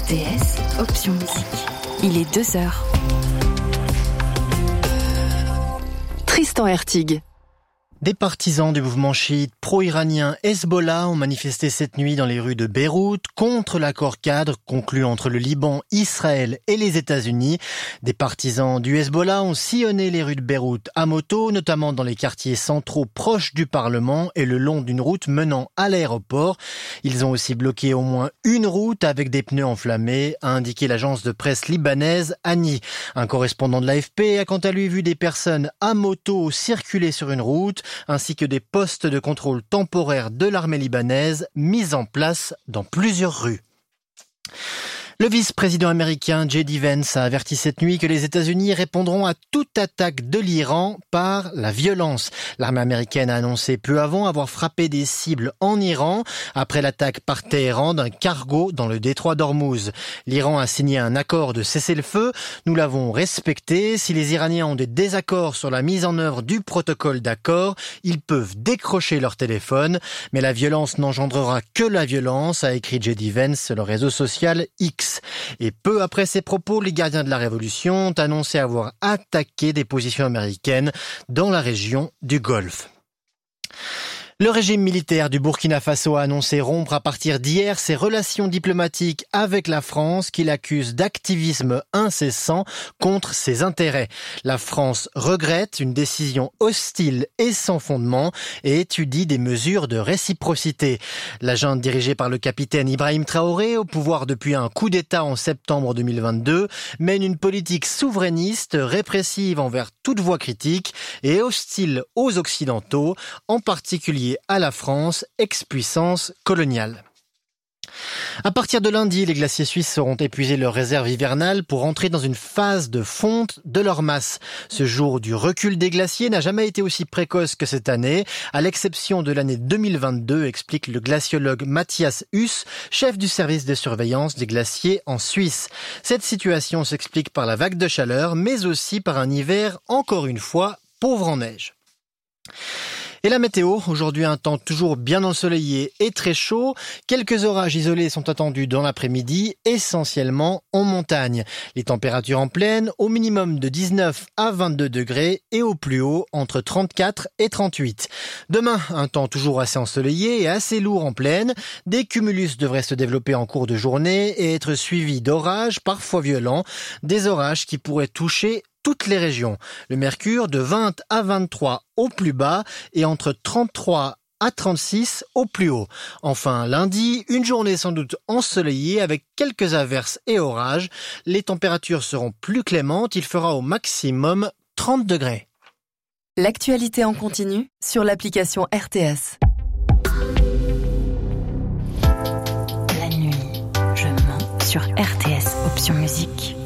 RTS, option musique. Il est 2h. Tristan Hertig. Des partisans du mouvement chiite pro-iranien Hezbollah ont manifesté cette nuit dans les rues de Beyrouth contre l'accord cadre conclu entre le Liban, Israël et les États-Unis. Des partisans du Hezbollah ont sillonné les rues de Beyrouth à moto, notamment dans les quartiers centraux proches du Parlement et le long d'une route menant à l'aéroport. Ils ont aussi bloqué au moins une route avec des pneus enflammés, a indiqué l'agence de presse libanaise Ani. Un correspondant de l'AFP a quant à lui vu des personnes à moto circuler sur une route, ainsi que des postes de contrôle temporaire de l'armée libanaise mis en place dans plusieurs rues. Le vice-président américain J.D. Vance a averti cette nuit que les États-Unis répondront à toute attaque de l'Iran par la violence. L'armée américaine a annoncé peu avant avoir frappé des cibles en Iran après l'attaque par Téhéran d'un cargo dans le détroit d'Ormuz. L'Iran a signé un accord de cessez-le-feu. Nous l'avons respecté. Si les Iraniens ont des désaccords sur la mise en œuvre du protocole d'accord, ils peuvent décrocher leur téléphone. Mais la violence n'engendrera que la violence, a écrit J.D. Vance sur le réseau social X. Et peu après ces propos, les gardiens de la révolution ont annoncé avoir attaqué des positions américaines dans la région du Golfe. Le régime militaire du Burkina Faso a annoncé rompre à partir d'hier ses relations diplomatiques avec la France qu'il accuse d'activisme incessant contre ses intérêts. La France regrette une décision hostile et sans fondement et étudie des mesures de réciprocité. La junte dirigée par le capitaine Ibrahim Traoré, au pouvoir depuis un coup d'État en septembre 2022, mène une politique souverainiste, répressive envers toute voix critique et hostile aux Occidentaux, en particulier à la France, ex-puissance coloniale. À partir de lundi, les glaciers suisses auront épuisé leurs réserves hivernales pour entrer dans une phase de fonte de leur masse. Ce jour du recul des glaciers n'a jamais été aussi précoce que cette année, à l'exception de l'année 2022, explique le glaciologue Matthias Huss, chef du service de surveillance des glaciers en Suisse. Cette situation s'explique par la vague de chaleur, mais aussi par un hiver, encore une fois, pauvre en neige. Et la météo, aujourd'hui un temps toujours bien ensoleillé et très chaud. Quelques orages isolés sont attendus dans l'après-midi, essentiellement en montagne. Les températures en plaine, au minimum de 19 à 22 degrés et au plus haut entre 34 et 38. Demain, un temps toujours assez ensoleillé et assez lourd en plaine. Des cumulus devraient se développer en cours de journée et être suivis d'orages, parfois violents. Des orages qui pourraient toucher toutes les régions. Le mercure de 20 à 23 au plus bas et entre 33 à 36 au plus haut. Enfin, lundi, une journée sans doute ensoleillée avec quelques averses et orages. Les températures seront plus clémentes, il fera au maximum 30 degrés. L'actualité en continu sur l'application RTS. La nuit, je mens sur RTS, option musique.